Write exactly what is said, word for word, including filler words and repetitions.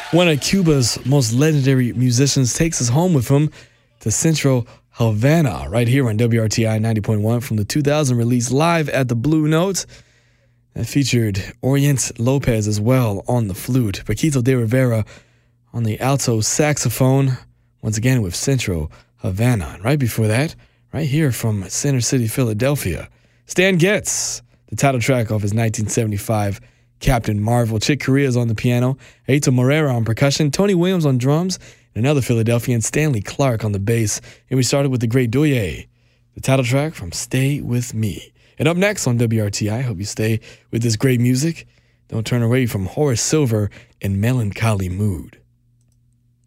One of Cuba's most legendary musicians takes us home with him to Central Havana, right here on W R T I ninety point one from the two thousand release Live at the Blue Note. That featured Orient Lopez as well on the flute, Paquito de Rivera on the alto saxophone, once again with Central Havana. And right before that, right here from Center City, Philadelphia, Stan Getz, the title track off his nineteen seventy-five Captain Marvel. Chick Corea's on the piano, Aito Moreira on percussion, Tony Williams on drums, and another Philadelphian, Stanley Clarke on the bass. And we started with the great Doye, the title track from Stay With Me. And up next on W R T I, I hope you stay with this great music. Don't turn away from Horace Silver and Melancholy Mood.